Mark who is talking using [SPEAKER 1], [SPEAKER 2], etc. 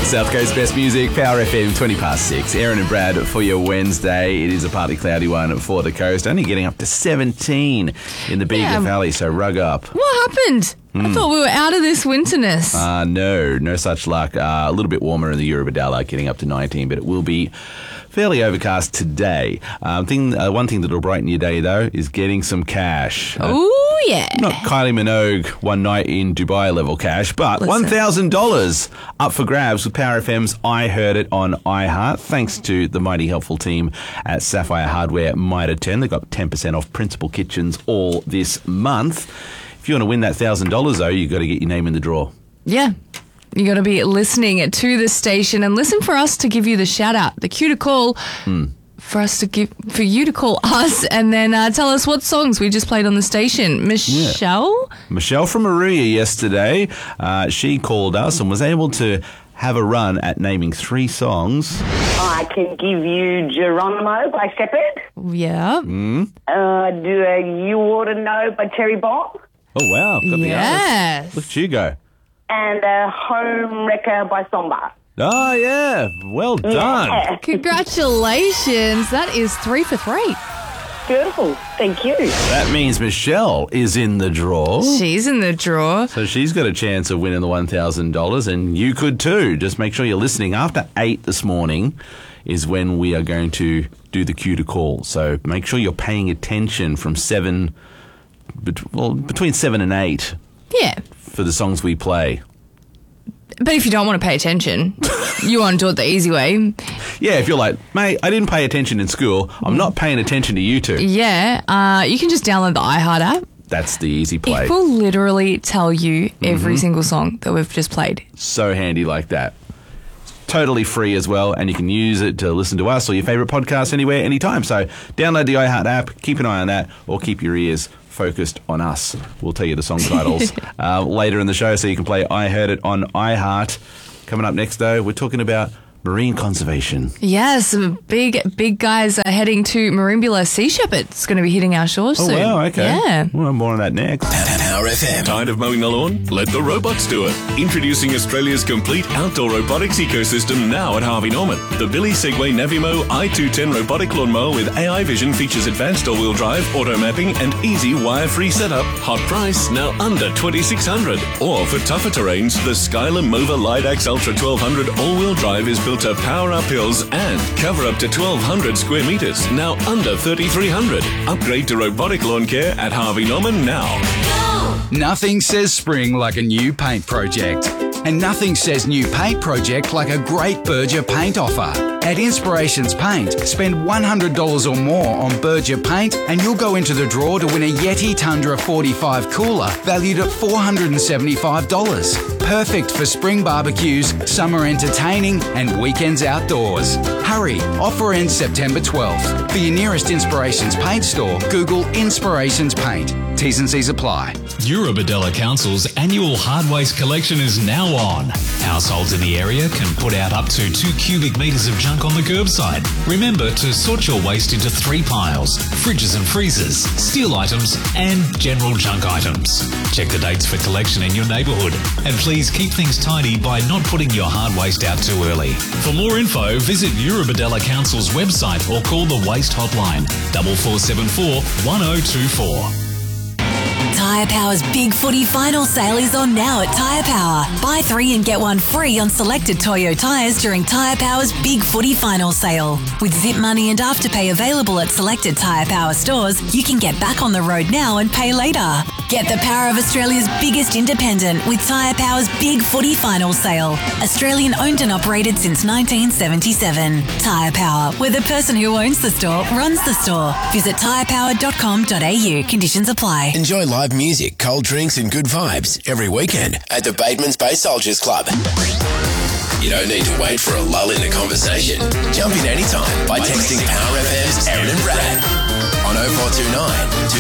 [SPEAKER 1] South Coast Best Music, Power FM, 20 past 6. Aaron and Brad for your Wednesday. It is a partly cloudy one for the coast, only getting up to 17 in the Bega Valley, so rug up.
[SPEAKER 2] What happened? I thought we were out of this winterness.
[SPEAKER 1] No such luck. A little bit warmer in the Eurobodalla, getting up to 19, but it will be fairly overcast today. One thing that will brighten your day, though, is getting some cash.
[SPEAKER 2] Oh, yeah.
[SPEAKER 1] Not Kylie Minogue one night in Dubai level cash, but $1,000 up for grabs with Power FM's I Heard It on iHeart, thanks to the mighty helpful team at Sapphire Hardware Mitre 10. They've got 10% off Principal Kitchens all this month. If you want to win that $1,000, though, you've got to get your name in the draw.
[SPEAKER 2] Yeah. You got to be listening to the station and listen for us to give you the shout out, the cue to call for you to call us and then tell us what songs we just played on the station. Michelle
[SPEAKER 1] from Maria yesterday, she called us and was able to have a run at naming 3 songs.
[SPEAKER 3] I can give you Geronimo by Shepherd.
[SPEAKER 2] Yeah.
[SPEAKER 3] Do You Ought to Know by Terry Bomb.
[SPEAKER 1] Oh, wow. Got the others. Look at you go.
[SPEAKER 3] And Home Wrecker by Somba.
[SPEAKER 1] Oh, yeah. Well done.
[SPEAKER 3] Yeah.
[SPEAKER 2] Congratulations. That is 3 for 3.
[SPEAKER 3] Beautiful. Thank you.
[SPEAKER 1] That means Michelle is in the draw.
[SPEAKER 2] She's in the draw.
[SPEAKER 1] So she's got a chance of winning the $1,000, and you could too. Just make sure you're listening. After 8 this morning is when we are going to do the cue to call. So make sure you're paying attention from between 7 and 8.
[SPEAKER 2] Yeah.
[SPEAKER 1] For the songs we play.
[SPEAKER 2] But if you don't want to pay attention, you want to do it the easy way.
[SPEAKER 1] Yeah, if you're like, mate, I didn't pay attention in school. I'm not paying attention to you two.
[SPEAKER 2] Yeah, you can just download the iHeart app.
[SPEAKER 1] That's the easy play.
[SPEAKER 2] It will literally tell you every single song that we've just played.
[SPEAKER 1] So handy like that. Totally free as well, and you can use it to listen to us or your favourite podcast anywhere, anytime. So download the iHeart app, keep an eye on that, or keep your ears focused on us. We'll tell you the song titles later in the show, so you can play I Heard It on iHeart. Coming up next, though, we're talking about marine conservation.
[SPEAKER 2] Yes, big guys are heading to Marimbula Sea Shepherd. It's going to be hitting our shores soon.
[SPEAKER 1] Oh, wow, okay.
[SPEAKER 2] Yeah.
[SPEAKER 1] Well, more on that next.
[SPEAKER 4] Power FM. Tired of mowing the lawn? Let the robots do it. Introducing Australia's complete outdoor robotics ecosystem now at Harvey Norman. The Billy Segway Navimo i210 robotic lawnmower with AI vision features advanced all-wheel drive, auto mapping, and easy wire-free setup. Hot price, now under $2,600. Or for tougher terrains, the Skyler Mova Lidax Ultra 1200 all-wheel drive is built to power up hills and cover up to 1,200 square meters, now under $3,300. Upgrade to robotic lawn care at Harvey Norman now.
[SPEAKER 5] Nothing says spring like a new paint project. And nothing says new paint project like a great Berger paint offer. At Inspirations Paint, spend $100 or more on Berger paint and you'll go into the draw to win a Yeti Tundra 45 cooler valued at $475. Perfect for spring barbecues, summer entertaining and weekends outdoors. Hurry, offer ends September 12th. For your nearest Inspirations Paint store, Google Inspirations Paint. T's and C's apply.
[SPEAKER 6] Eurobodalla Council's annual hard waste collection is now on. Households in the area can put out up to 2 cubic metres of junk on the curbside. Remember to sort your waste into 3 piles: fridges and freezers, steel items and general junk items. Check the dates for collection in your neighbourhood and please keep things tidy by not putting your hard waste out too early. For more info, visit Eurobodalla Council's website or call the Waste Hotline 4474 1024.
[SPEAKER 7] Tyre Power's Big Footy Final Sale is on now at Tyre Power. Buy 3 and get 1 free on selected Toyo tyres during Tyre Power's Big Footy Final Sale. With Zip Money and Afterpay available at selected Tyre Power stores, you can get back on the road now and pay later. Get the power of Australia's biggest independent with Tyre Power's Big Footy Final Sale. Australian owned and operated since 1977. Tyre Power, where the person who owns the store runs the store. Visit tyrepower.com.au. Conditions apply.
[SPEAKER 4] Enjoy live music, cold drinks and good vibes every weekend at the Batemans Bay Soldiers Club. You don't need to wait for a lull in the conversation. Jump in anytime by texting Power FM's Aaron and Brad on 0429